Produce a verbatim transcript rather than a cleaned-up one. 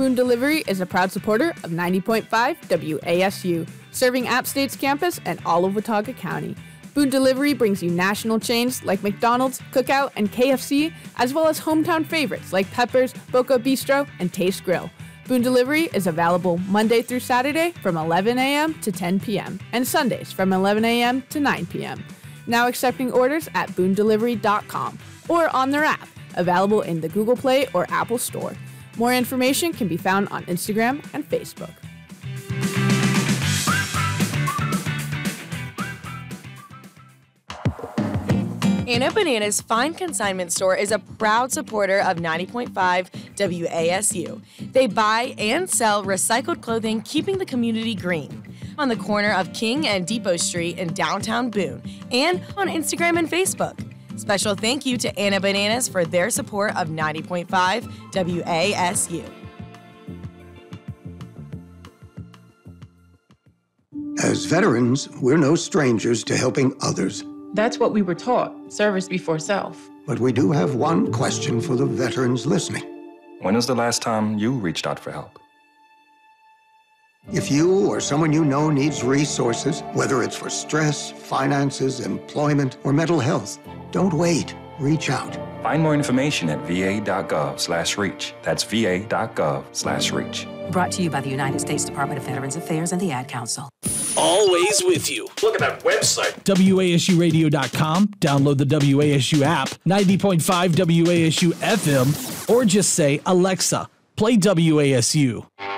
Boone Delivery is a proud supporter of ninety point five W A S U, serving App State's campus and all of Watauga County. Boone Delivery brings you national chains like McDonald's, Cookout, and K F C, as well as hometown favorites like Peppers, Boca Bistro, and Taste Grill. Boone Delivery is available Monday through Saturday from eleven a.m. to ten p.m. and Sundays from eleven a.m. to nine p.m. Now accepting orders at boone delivery dot com or on their app, available in the Google Play or Apple Store. More information can be found on Instagram and Facebook. Anna Banana's Fine Consignment Store is a proud supporter of ninety point five W A S U. They buy and sell recycled clothing, keeping the community green. On the corner of King and Depot Street in downtown Boone, and on Instagram and Facebook. Special thank you to Anna Bananas for their support of ninety point five W A S U. As veterans, we're no strangers to helping others. That's what we were taught, service before self. But we do have one question for the veterans listening. When was the last time you reached out for help? If you or someone you know needs resources, whether it's for stress, finances, employment, or mental health, don't wait. Reach out. Find more information at va.gov slash reach. That's va.gov slash reach. Brought to you by the United States Department of Veterans Affairs and the Ad Council. Always with you. Look at that website. W A S U radio dot com. Download the W A S U app, ninety point five W A S U F M, or just say, Alexa, play W A S U.